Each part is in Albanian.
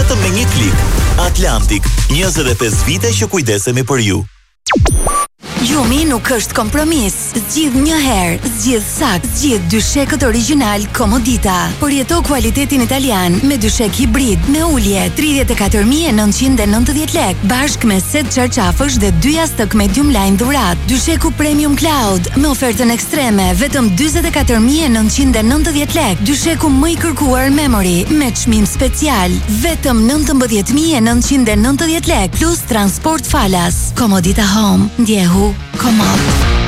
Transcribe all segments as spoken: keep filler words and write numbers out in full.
vetëm me një klik. Atlantik, njëzet e pesë vite që kujdesemi për ju. Gjumi nuk është kompromis. Zgjidh një herë, zgjidh sakt, zgjidh dyshekët origjinal Comodita. Përjeto kualitetin italian me dyshek hibrid me ulje tridhjetë e katër mijë e nëntëqind e nëntëdhjetë lekë, bashkë me set çarçafësh dhe dy jastëk medium line dhurat. Dysheku Premium Cloud me ofertën ekstreme vetëm dyzet e katër mijë e nëntëqind e nëntëdhjetë lekë. Dysheku më i kërkuar Memory me çmim special vetëm nëntëmbëdhjetë mijë e nëntëqind e nëntëdhjetë lekë plus transport falas. Comodita Home, ndjehu komod.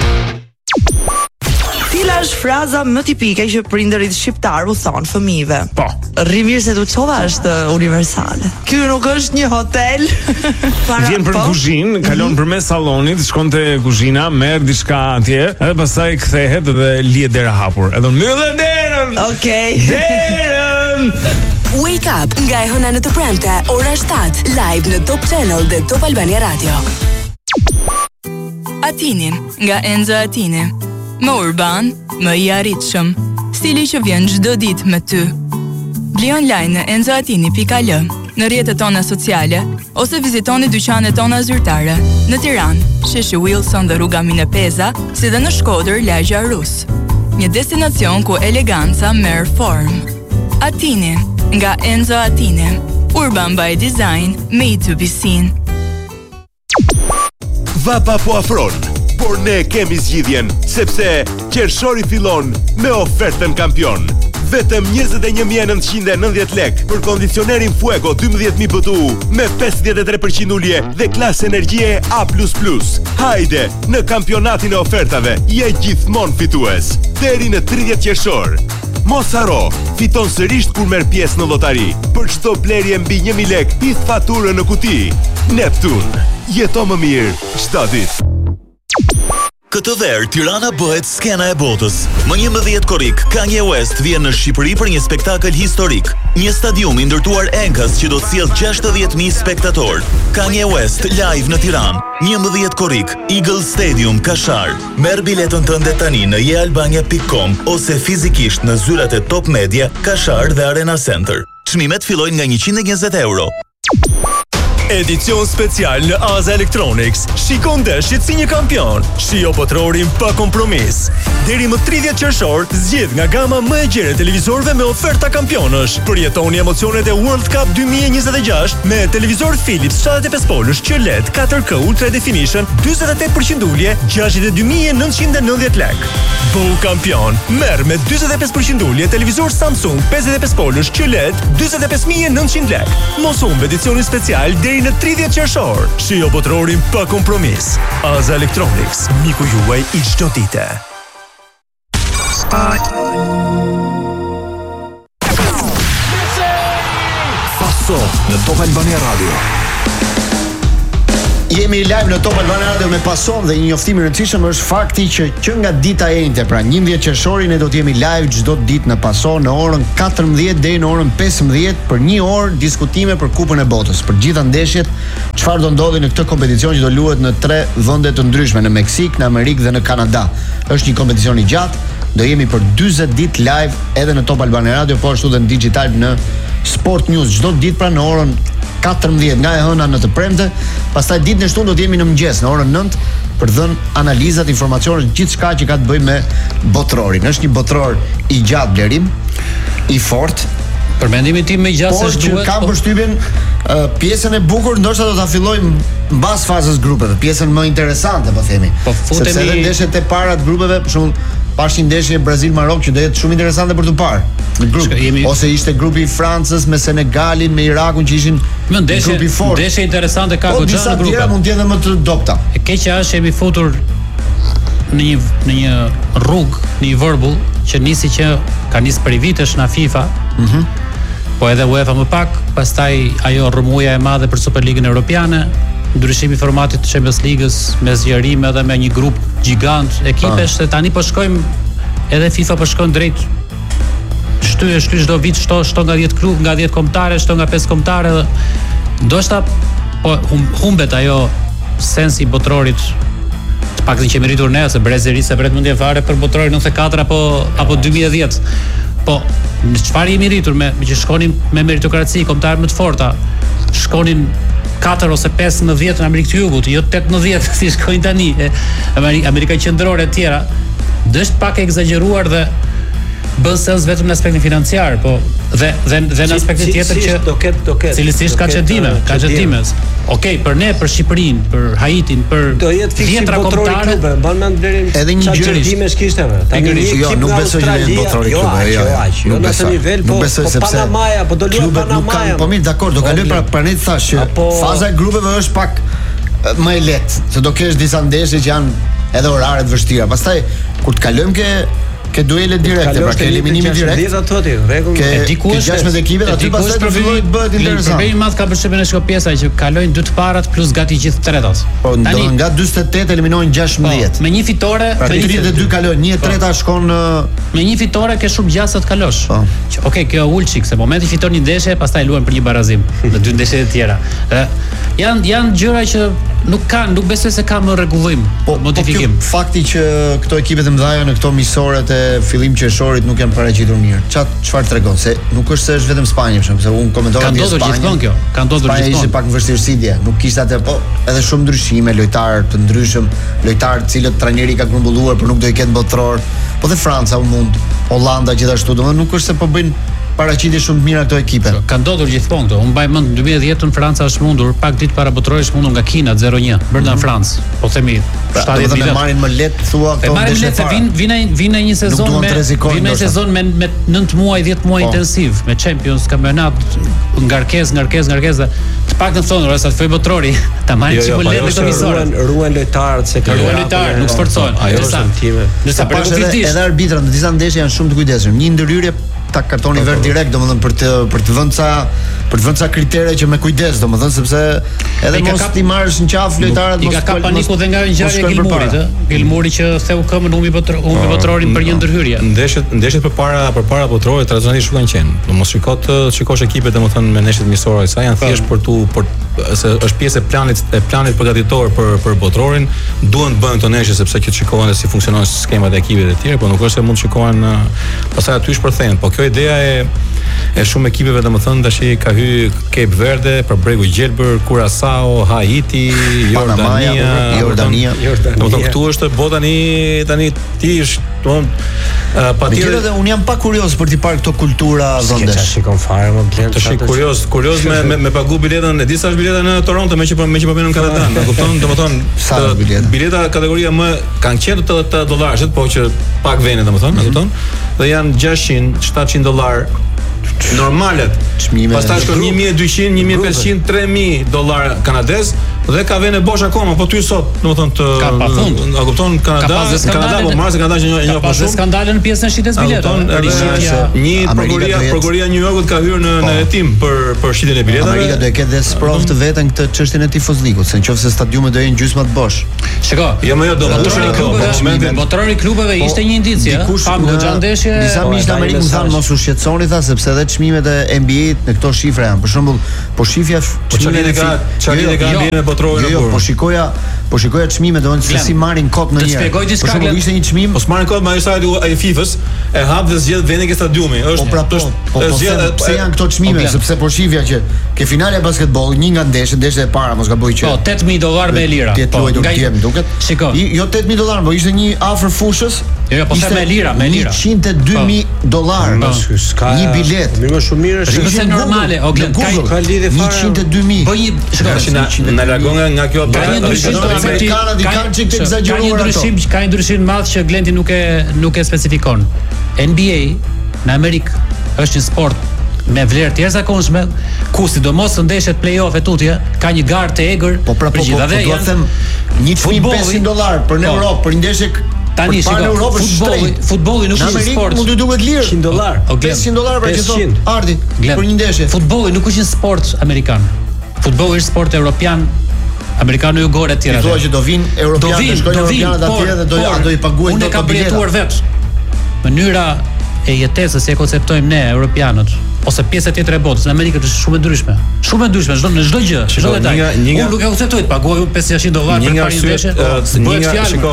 Cila është fraza më tipike që prindërit shqiptar u thon fëmijëve? Po. Rri mirë se tu çova është universale. Ky nuk është një hotel. Para, vjen për po? kuzhinë, kalon mm-hmm. përmes sallonit, shkon te kuzhina, merr diçka atje, edhe pastaj kthehet dhe lihet dera hapur. Edhe mbyll derën. Okej. Okay. Derën. Wake Up nga e hëna në të premte, ora shtatë, live në Top Channel dhe Top Albania Radio. Atini, nga Enzo Atini. Më urban, më i arritshëm. Stili që vjen çdo ditë me ty. Bli online në enzo atini pikë al, në rrjetet tona sociale, ose vizitoni dyqanet tona zyrtare. Në Tiranë, sheshi Wilson dhe rruga Minepeza, si dhe në Shkodër, lagja Rus. Një destinacion ku eleganca merr formë. Atini, nga Enzo Atini. Urban by design, made to be seen. Vapa po afron, por ne kemi zgjidhjen, sepse qershori fillon me ofertën kampion. Vetëm njëzet e një mijë e nëntëqind e nëntëdhjetë lekë për kondicionerin Fuego dymbëdhjetë mijë B T U me pesëdhjetë e tre përqind ulje dhe klasë energjie A plus plus. Hajde, në kampionatin e ofertave, je gjithmonë fitues. Deri në tridhjetë qershor. Mos haro, fiton sërish kur merr pjesë në lotari. Për çdo blerje mbi një mijë lekë, hidh faturën në kuti. Neptun, jeto më mirë çdo ditë. Këtë verë, Tirana bëhet skena e botës. Më njëmbëdhjetë korrik, Kanye West vjen në Shqipëri për një spektakël historik. Një stadium i ndërtuar enkas që do të sjellë gjashtëdhjetë mijë spektatorë. Kanye West live në Tiranë. njëmbëdhjetë korrik, Eagle Stadium, Kashar. Merr biletën tënde tani në je albania pikë com ose fizikisht në zyrat e Top Media, Kashar dhe Arena Center. Çmimet fillojnë nga njëqind e njëzet euro. Edicion special në Aza Electronics. Shiko ndeshjet si një kampion. Shio botrorin pa kompromis. Deri më tridhjetë qershor, zgjedh nga gama më e gjerë televizorëve me oferta kampionësh. Përjetoni emocionet e World Cup dy mijë e njëzet e gjashtë me televizor Philips shtatëdhjetë e pesë polësh Q L E D katër K Ultra Definition, dyzet e tetë përqind ulje, gjashtëdhjetë e dy mijë e nëntëqind e nëntëdhjetë lekë. Bëu kampion. Merr me dyzet e pesë përqind ulje televizor Samsung pesëdhjetë e pesë polësh Q L E D dyzet e pesë mijë e nëntëqind lekë. Mos humb edicionin special deri në tridhjetë qershor. Shio botrorin pa kompromis. Aza Electronics, miku juaj i çdo dite. Paso në Top Albania Radio. Jemi live në Top Albania Radio me Pason dhe një njoftim i rëndësishëm është fakti që që nga dita e njëjtë, pra njëmbëdhjetë qershori, ne do të jemi live çdo ditë në Pason në orën katërmbëdhjetë deri në orën pesëmbëdhjetë për një orë diskutime për Kupën e Botës, për gjitha ndeshjet, çfarë do ndodhi në këtë kompeticion që do luhet në tre vende të ndryshme, në Meksik, në Amerikë dhe në Kanada. Është një kompeticion i gjatë, do jemi për dyzet ditë live edhe në Top Albania Radio, po ashtu dhe në digital në Sport News çdo ditë, pra në orën katërmbëdhjetë nga e hëna në të premte, pastaj ditën e shtunë do të jemi në mëngjes në orën nëntë për dhënë analizat, informacionet, gjithçka që ka të bëjë me botrorin. Është një botror i gjatë Blerim, i fortë. Për mendimin tim më gjatë se duhet. Po që kam përshtypjen uh, pjesën e bukur ndoshta do ta fillojmë mbas fazës grupeve, pjesën më interesante po themi. Po futemi sepse edhe ndeshjet e para të grupeve, për shembull, pashë ndeshje Brazil-Marok që do jetë shumë interesante për të parë në grup. Jemi... Ose ishte grupi i Francës me Senegalin, me Irakun që ishin ndeshje, grupi i fortë. Ndeshje interesante ka goxha në grupe. Po disa mund të jenë më të dobta. E keqja është jemi futur në një në një rrugë, në një vërbull që nisi që ka nisë për vitesh nga FIFA. Mhm. Mm po edhe UEFA më pak, pastaj ajo rrëmuja e madhe për Superligën Europiane, ndryshimi i formatit të Champions Ligës me zgjerim edhe me një grup gjigant ekipesh, dhe tani po shkojmë edhe FIFA po shkon drejt shtyje shty çdo vit shto shto nga dhjetë klub, nga dhjetë kombëtare, shto nga pesë kombëtare, dhe ndoshta po hum, humbet ajo sensi i botrorit, të paktën që meritur ne, ose brezëri se pret mundje fare për botrorin nëntëdhjetë e katër apo apo dy mijë e dhjetë. Po, në çfarë jemi rritur me që shkonin me meritokraci, kombëtar më të forta, shkonin katër ose pesë në dhjetë në Amerikë të Jugut, jo tetë në dhjetë si shkojnë tani, e, Amerika Qendrore e tjera, dhe është pak e egzageruar dhe bën sens vetëm në aspektin financiar, po dhe dhe dhe në aspektin tjetër që do ketë do ketë cilësisht ka çdime, ka çdime. Okej, për ne, për Shqipërinë, për Haitin, për do jetë fiksim botrori klube, mban mend deri edhe një gjë çdime s'kishte më. Tani jo, nuk besoj që në botrori klube, jo. Jo, në atë nivel, po po Panamaja, po do luajë Panamaja. Po mirë, dakor, do kaloj para para ne thash që faza e grupeve është pak më e lehtë, se do kesh disa ndeshje që janë edhe orare të vështira. Pastaj kur të kalojmë ke ke duele direkte, pra ke eliminimi direkt. disa ato aty, rregull. Ke gjashtë ekipet aty pastaj do fillojë të bëhet interesant. Problemi i madh ka përshtypjen e Shkopjesa që kalojnë dy të parat plus gati gjithë tretat. Po do nga dyzet e tetë eliminohen gjashtëmbëdhjetë. Me një fitore, me tridhjetë e dy kalojnë, një e treta shkon me një fitore ke shumë gjasa të kalosh. Okej, kjo ulçik se momenti fiton një ndeshje, pastaj luajnë për një barazim në dy ndeshjet e tjera. Ë janë janë gjëra që nuk kanë, nuk besoj se ka më rregullim, po modifikim. Po fakti që këto ekipet e mëdha në këto misoret e fillim qershorit nuk janë paraqitur mirë. Çat çfarë tregon se nuk është se është vetëm Spanja, për shembull, se un komentova ti Spanja. Ka ndodhur gjithmonë kjo. Ka ndodhur gjithmonë. Spanja ishte pak në vështirësi dje, nuk kishte atë, po edhe shumë ndryshime, lojtarë të ndryshëm, lojtarë të cilët trajneri ka grumbulluar por nuk do i ketë botror. Po dhe Franca u mund, Hollanda gjithashtu, domethënë nuk është se po bëjnë paraqitje shumë të mira këto ekipe. Ka ndodhur gjithmonë këto. Unë mbaj mend në dy mijë e dhjetë Franca është mundur pak ditë para botrorit është mundur nga Kina zero një brenda në Francë. Po themi shtatëdhjetë vite. Marrin më lehtë thua këto. Marrin lehtë se vin vin vin një sezon me vin një sezon me me nëntë muaj, dhjetë muaj intensiv, me Champions, kampionat, ngarkesë, ngarkesë, ngarkesë. Të paktën thonë, ora sa të foj botrori, ta marrin çipo lehtë këto visorë. Ruan lojtarët se kanë ruan lojtarë, nuk sforcohen. Ajo është time. Nëse përkufitisht edhe arbitrat në disa ndeshje janë shumë të kujdesshëm. Një ndërhyrje ta kartoni vert direkt, domethënë për të për të vënë ca për të vënë ca kritere që me kujdes, domethënë sepse edhe mos ti marrësh në qafë lojtarët mos ka paniku dhe nga ngjarja e Gilmurit, ë. Gilmuri që theu këmbën humbi botrorin, humbi botrorin për një ndërhyrje. Ndeshjet ndeshjet përpara përpara botrorit tradicionalisht shumë kanë qenë. Do mos shikot shikosh ekipet domethënë me ndeshjet miqësore, sa janë thjesht për tu për se është pjesë e planit e planit përgatitor për për botrorin, duhen të bëhen këto ndeshje sepse që shikohen se si funksionojnë skemat e ekipeve të tjerë, po nuk është se mund të shikohen pastaj aty shpërthehen, po kjo ideja e e shumë ekipeve domethënë tash ka hy Cape Verde, për bregu i gjelbër, Curaçao, Haiti, Jordania, Jordania. Domethënë këtu është bota tani tani ti është domethënë patjetër edhe un jam pa kurioz për të parë këto kultura vendesh. Çfarë shikon fare më blen. Tash kurioz, kurioz me me, me pagu biletën, e di sa është bileta në Toronto me që po me që po vjen në Kanada, e kupton? Domethënë sa bileta. Bileta kategoria më kanë qenë të dollarë, po që pak vende domethënë, e kupton? Dhe janë gjashtëqind, shtatëqind dollar normalet. Pastaj shkon një mijë e dyqind, një mijë e pesëqind, tre mijë dollar kanadez dhe ka vende bosh akoma, po ty sot, domethënë të ka pafund. A kupton Kanada, Kanada po marrë Kanada që një pas skandalin në pjesën e shitjes biletave. Një prokuroria, prokuroria e New Yorkut ka hyrë në në hetim për për shitjen e biletave. Amerika do e ketë dhe sprov të vetën këtë çështjen e tifozlikut, se nëse stadiumet do jenë gjysmë të bosh. Shiko, jo më jo do botrori klubeve, botrori klubeve ishte një indicie, pa goxha ndeshje. Disa miq të Amerikës më thanë mos u shqetësoni tha sepse edhe çmimet e N B A në këto shifra janë. Për shembull, po shifja çmimet e ka, çfarë ka bën me botrorin apo? Po shikoja, po shikoja çmimet, domethënë se si marrin kot në një. Për shembull, ishte një çmim, po marrin kot me ai sajti ai FIFA-s, e hap dhe zgjedh vendin e stadiumit. Është po pra po zgjedh pse janë këto çmime, sepse po shifja që ke finale e basketbollit, një nga ndeshjet, ndeshja e para mos gaboj që. Po tetë mijë dollar me lira. Po nga i duket. Shiko. Jo tetë mijë dollar, po ishte një afër fushës. Jo, po me lira, me lira. njëqind e dy mijë dollar. Një bilet. Mirë, më shumë mirë është. Është normale, o glen, ka lidhje fare. njëqind e dy mijë. Po një, shikoj, na largon nga kjo amerikanët i kanë çik të egzageruar. Ka një ndryshim, ka një ndryshim madh që Glenti nuk e nuk e specifikon. N B A në Amerikë është një sport me vlerë të jashtëzakonshme, ku sidomos në ndeshjet play-off e tutje ka një garë të egër. Po pra po do të them një çmim pesëqind dollar për në Europë për një ndeshje. Tani shiko, futbolli, futbolli nuk është sport. Mund të duket lirë. njëqind dollar. pesëqind dollar për që thon Ardi për një ndeshje. Futbolli nuk është një sport amerikan. Futbolli është sport evropian. Amerikanu jugor e tjera. Ti thua që do vinë europianë, do shkojnë europianët atje dhe do do i paguajnë dot biletat. Unë kam përjetuar vetë mënyra e jetesës që e konceptojmë ne europianët ose pjesë tjetër e botës. Në Amerikë është shumë e ndryshme. Shumë e ndryshme çdo në çdo gjë, çdo detaj. Unë nuk e kuptoj, paguaj pesëqind dollar për parë ndeshje. Bëhet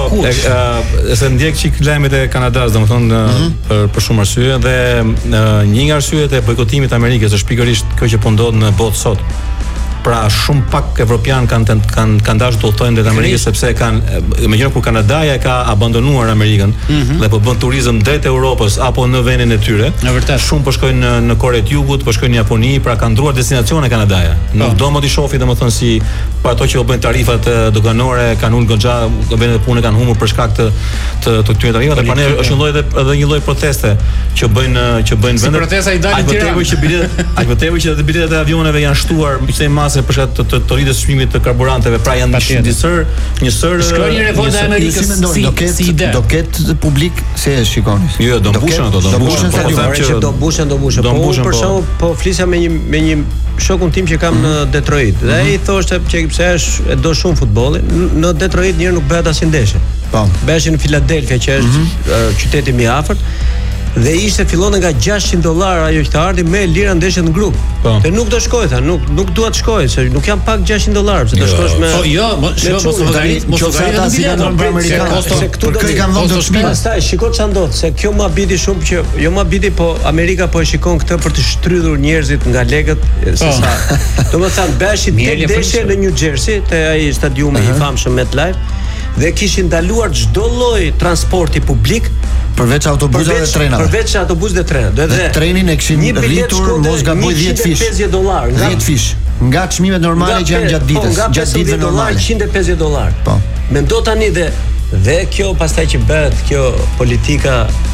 fjalë, se ndjek çik lajmet e Kanadas, domethënë për për shumë arsye dhe një nga arsyet e bojkotimit të Amerikës është pikërisht kjo që po ndodh në botë sot. Pra shumë pak evropian kanë kanë kanë dashur të udhtojnë në Amerikë sepse kanë imagjino kur Kanadaja ka abandonuar Amerikën mm -hmm. dhe po bën turizëm drejt Europës apo në vendin e tyre. Në vërtet shumë po shkojnë në, në Kore të Jugut, po shkojnë në Japoni, pra kanë ndruar destinacione Kanadaja. Nuk do më të shofi domethënë si pa ato që u bën tarifat doganore, kanë ulë goxha, vendet e punës kanë humbur për shkak të të të këtyre tarifave, por ne është një lloj edhe një lloj proteste që bëjnë që bëjnë vendet. Si protesta i dalin Tiranë. Aq vërtetë që biletet, aq vërtetë që biletet e avioneve janë shtuar se për shkak të të, të rritjes së çmimit të karburanteve, pra janë një sër, një sër shkruaj një revoltë e Amerikës si do ketë si ide. Do ketë publik si e shikoni. Jo, do mbushen ato, do mbushen, po them që do mbushen, do mbushen. Po për shkak po flisja me një me një shokun tim që kam në Detroit. Dhe ai thoshte që pse është e do shumë futbollin, në Detroit njëherë nuk bëhet asnjë ndeshje. Po. Bëheshin në Philadelphia që është qyteti më i afërt. Dhe ishte fillon nga gjashtëqind dollar ajo që të ardhi me lira ndeshjet në grup. Dhe nuk do shkoj tha, nuk nuk dua të shkoj se nuk jam pak gjashtëqind dollar, pse do shkosh me. Po jo, mos mos llogarit, mos llogarit në biletë për amerikanë. Se këtu do të kanë dhënë të pastaj shikoj çfarë ndodh, se kjo më abiti shumë që jo më abiti, po Amerika po e shikon këtë për të shtrydhur njerëzit nga legët se sa. Domethënë bëheshin tek ndeshje në New Jersey te ai stadiumi i famshëm MetLife dhe kishin ndaluar çdo lloj transporti publik përveç autobusave dhe trenave. Përveç autobusëve dhe trenave. Do dhe trenin e kishin rritur mos gaboj dhjetë fish. pesëdhjetë dollar, dhjetë fish. Nga çmimet normale që janë gjatë ditës, gjatë ditëve normale, njëqind e pesëdhjetë dollar. Po. Mendo tani dhe dhe kjo pastaj që bëhet kjo politika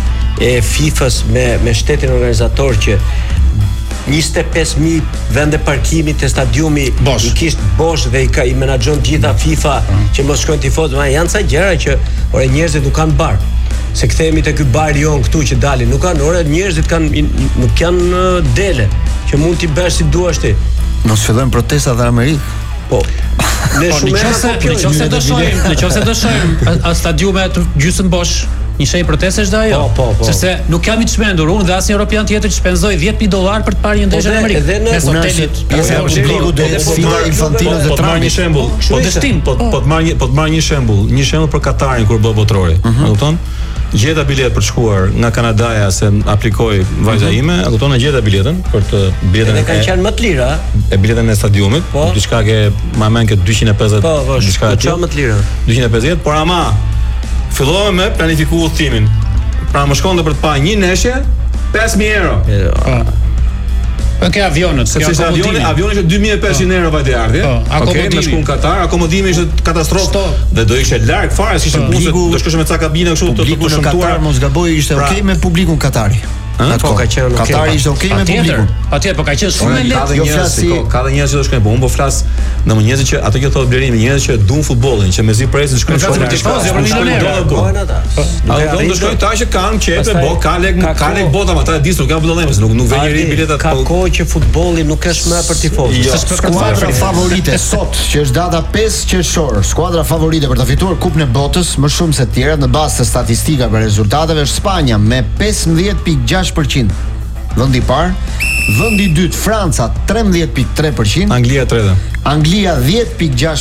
e FIFA-s me me shtetin organizator që njëzet e pesë mijë vende parkimi te stadiumi i kisht bosh dhe i ka i menaxhon gjitha FIFA mm. që mos shkojnë tifozë, ma janë ca gjëra që ore njerëzit nuk kanë bar. Se kthehemi te ky bar jon këtu që dalin, nuk kanë ore njerëzit kanë nuk janë dele që mund t'i bësh si duash ti. Mos fillojnë protestat në Amerikë. Po. Ne shumë nëse do shohim, nëse do shohim stadiume gjysmë bosh, një shenjë protestesh dhe ajo. Po, po, po. Sepse nuk kam i çmendur unë dhe asnjë europian tjetër që shpenzoi dhjetë mijë dollar për të parë një ndeshje në Amerikë. Në hotelit, pjesa e publikut dhe sfida infantile dhe trajnë një shembull. Po dështim, po po të marr një po të marr një shembull, një shembull për Katarin kur bë botrori. E kupton? Gjeta bilet për të shkuar nga Kanadaja se aplikoi vajza ime, e kupton, gjeta biletën për të biletën e kanë qenë më të lira, e biletën e stadiumit, diçka që më mend që dyqind e pesëdhjetë, diçka që më të lira. dyqind e pesëdhjetë, por ama fillova me planifikuar udhëtimin. Pra më shkonte për të parë një ndeshje pesë mijë euro. Okej, avionët, sepse ishte avioni, avioni ishte dy mijë e pesëqind euro vajte ardhi. Okej, me shkuën në Katar, akomodimi ishte katastrofë dhe do ishte larg fare, s'ishte punë, do shkosh me ca kabine kështu të të shëmtuar. Mos gaboj, ishte okay me publikun Katari. Po ka qenë okay. Katari ishte okay me publikun. Patjetër, po ka qenë shumë lehtë. Jo flas si ka dhe njerëz që do shkojnë, po unë po flas në njerëz që ato që thotë Blerimi, njerëz që duan futbollin, që mezi presin shkojnë shumë për tifozë, për milionerë. Po ata. Ata do shkojnë ta që kanë qepe, bo ka lek, ka lek bota, ata e dinë, nuk ka probleme, nuk nuk vjen njerë biletat. Ka kohë që futbolli nuk është më për tifozë. Skuadra favorite sot, që është data pesë qershor, skuadra favorite për të fituar Kupën e Botës më shumë se të tjerat në bazë të statistikave për rezultateve është Spanja me pesëmbëdhjetë pikë gjashtë përqind. Vendi i parë, vendi i dytë Franca trembëdhjetë pikë tre përqind, Anglia e treta. Anglia dhjetë pikë gjashtë